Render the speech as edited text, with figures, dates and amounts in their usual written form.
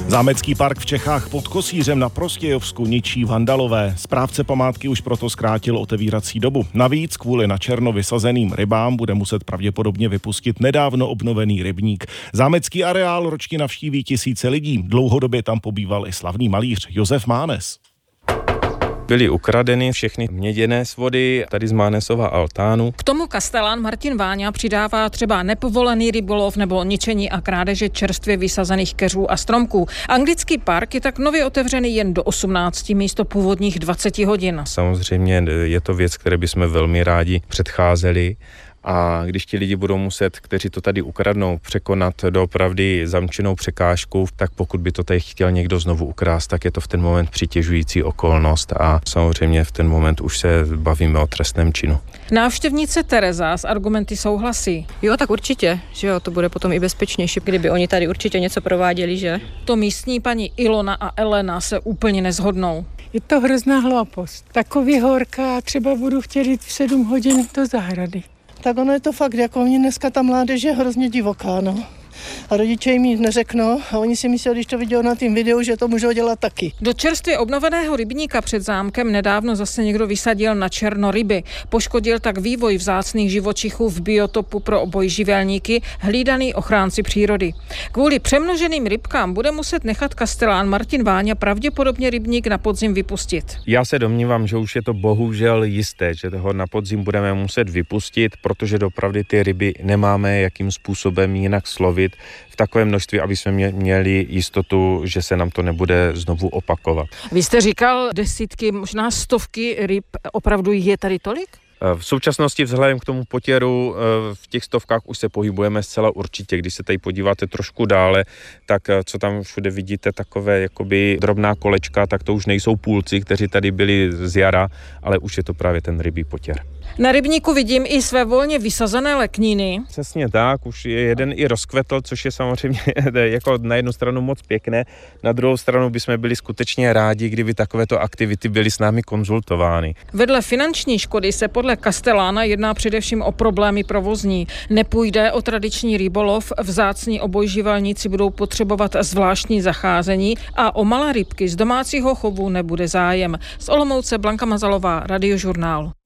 Zámecký park v Čechách pod Kosířem na Prostějovsku ničí vandalové. Správce památky už proto zkrátil otevírací dobu. Navíc kvůli načerno vysazeným rybám bude muset pravděpodobně vypustit nedávno obnovený rybník. Zámecký areál ročně navštíví tisíce lidí. Dlouhodobě tam pobýval i slavný malíř Josef Mánes. Byly ukradeny všechny měděné svody tady z Mánesova altánu. K tomu kastelán Martin Váňa přidává třeba nepovolený rybolov nebo ničení a krádeže čerstvě vysazených keřů a stromků. Anglický park je tak nově otevřený jen do 18 místo původních 20 hodin. Samozřejmě je to věc, které bychom velmi rádi předcházeli. A když ti lidi budou muset, kteří to tady ukradnou, překonat doopravdy zamčenou překážku, tak pokud by to tady chtěl někdo znovu ukrást, tak je to v ten moment přitěžující okolnost a samozřejmě v ten moment už se bavíme o trestném činu. Návštěvnice Tereza s argumenty souhlasí. Jo, tak určitě, že jo, to bude potom i bezpečnější, kdyby oni tady určitě něco prováděli, že? To místní paní Ilona a Elena se úplně neshodnou. Je to hrozná hloupost. Takový horka, třeba budu chtět jít v 7 hodin do zahrady. Tak ono je to fakt, jako oni dneska ta mládež je hrozně divoká, no. A rodiče jim nic neřeknou a oni si myslí, když to viděli na tým videu, že to můžou dělat taky. Do čerstvě obnoveného rybníka před zámkem nedávno zase někdo vysadil na černo ryby. Poškodil tak vývoj vzácných živočichů v biotopu pro obojživelníky, hlídaný ochránci přírody. Kvůli přemnoženým rybkám bude muset nechat kastelán Martin Váňa pravděpodobně rybník na podzim vypustit. Já se domnívám, že už je to bohužel jisté, že toho na podzim budeme muset vypustit, protože dopravdy ty ryby nemáme jakým způsobem jinak slovit v takovém množství, aby jsme měli jistotu, že se nám to nebude znovu opakovat. Vy jste říkal desítky, možná stovky ryb, opravdu je tady tolik? V současnosti vzhledem k tomu potěru v těch stovkách už se pohybujeme zcela určitě. Když se tady podíváte trošku dále, tak co tam všude vidíte, takové jakoby drobná kolečka, tak to už nejsou půlci, kteří tady byli z jara, ale už je to právě ten rybí potěr. Na rybníku vidím i své volně vysazené lekniny. Přesně tak, už je jeden i rozkvetl, což je samozřejmě jako na jednu stranu moc pěkné, na druhou stranu bychom byli skutečně rádi, kdyby takovéto aktivity byly s námi konzultovány. Vedle finanční škody se podle kastelána jedná především o problémy provozní. Nepůjde o tradiční rybolov, vzácní obojživelníci budou potřebovat zvláštní zacházení a o malé rybky z domácího chovu nebude zájem. Z Olomouce Blanka Mazalová, Radiožurnál.